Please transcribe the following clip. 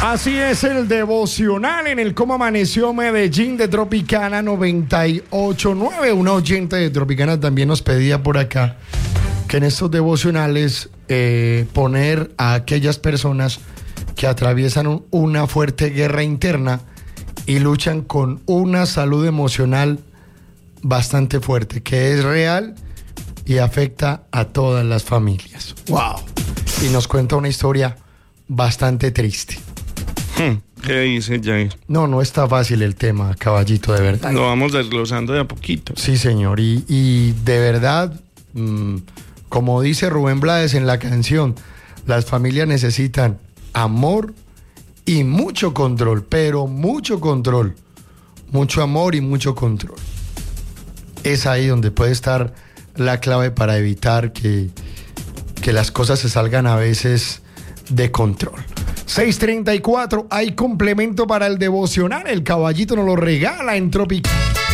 Así es el devocional en el Cómo Amaneció Medellín de Tropicana 98.9. Una oyente de Tropicana también nos pedía por acá que en estos devocionales poner a aquellas personas que atraviesan una fuerte guerra interna y luchan con una salud emocional bastante fuerte, que es real y afecta a todas las familias. ¡Wow! Y nos cuenta una historia bastante triste. ¿Qué dice Jair? No está fácil el tema, caballito, de verdad. Lo vamos desglosando de a poquito. Sí, señor, y de verdad, como dice Rubén Blades en la canción, las familias necesitan amor y mucho control, pero mucho control, mucho amor y mucho control. Es ahí donde puede estar la clave para evitar que las cosas se salgan a veces de control. 6:34, hay complemento para el devocional, el caballito nos lo regala en Tropic.